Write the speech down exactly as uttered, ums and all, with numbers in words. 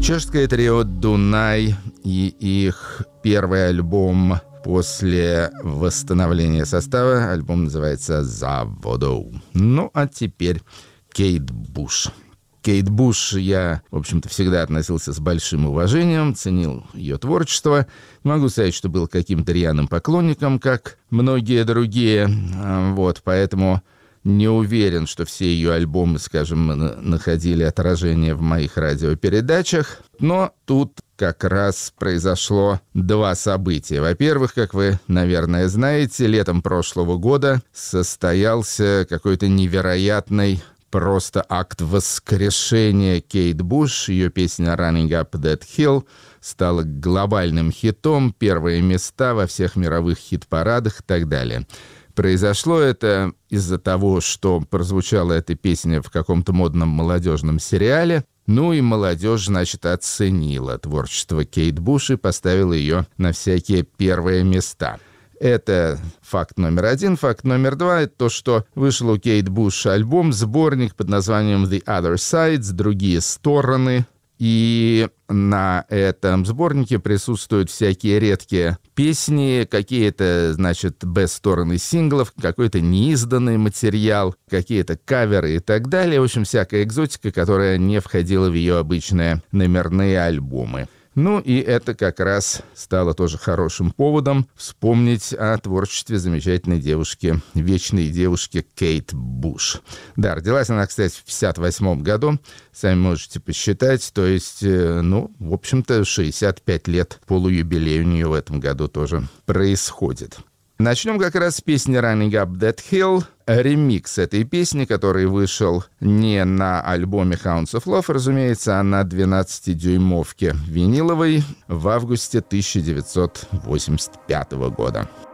Чешское трио «Дунай» и их первый альбом после восстановления состава. Альбом называется «За воду». Ну, а теперь Кейт Буш. Кейт Буш я, в общем-то, всегда относился с большим уважением, ценил ее творчество. Не могу сказать, что был каким-то рьяным поклонником, как многие другие. Вот, поэтому не уверен, что все ее альбомы, скажем, находили отражение в моих радиопередачах. Но тут как раз произошло два события. Во-первых, как вы, наверное, знаете, летом прошлого года состоялся какой-то невероятный просто акт воскрешения Кейт Буш. Ее песня «Running Up That Hill» стала глобальным хитом, первые места во всех мировых хит-парадах и так далее. Произошло это из-за того, что прозвучала эта песня в каком-то модном молодежном сериале. Ну и молодежь, значит, оценила творчество Кейт Буш и поставила ее на всякие первые места. Это факт номер один. Факт номер два — это то, что вышел у Кейт Буш альбом, сборник под названием «The Other Sides», «Другие стороны». И на этом сборнике присутствуют всякие редкие песни, какие-то, значит, б-стороны синглов, какой-то неизданный материал, какие-то каверы и так далее. В общем, всякая экзотика, которая не входила в ее обычные номерные альбомы. Ну и это как раз стало тоже хорошим поводом вспомнить о творчестве замечательной девушки, вечной девушки Кейт Буш. Да, родилась она, кстати, в пятьдесят восьмом году, сами можете посчитать, то есть, ну, в общем-то, шестьдесят пять лет, полуюбилей у нее в этом году тоже происходит. Начнем как раз с песни «Running Up That Hill». Ремикс этой песни, который вышел не на альбоме «Hounds of Love», разумеется, а на двенадцатидюймовке виниловой в августе тысяча девятьсот восемьдесят пятого года.